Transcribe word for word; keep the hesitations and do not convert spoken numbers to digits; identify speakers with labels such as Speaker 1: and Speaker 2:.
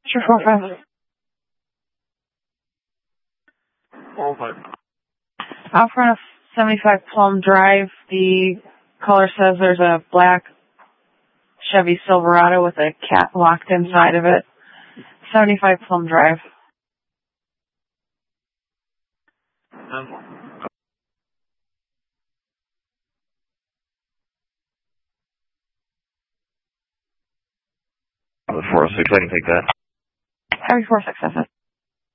Speaker 1: Sure, four five.
Speaker 2: Four five.
Speaker 1: Out front of seventy-five Plum Drive, the caller says there's a black Chevy Silverado with a cat locked inside of it. seventy-five Plum Drive.
Speaker 2: Um, four six, I can take that.
Speaker 1: Heavy four six, that's it.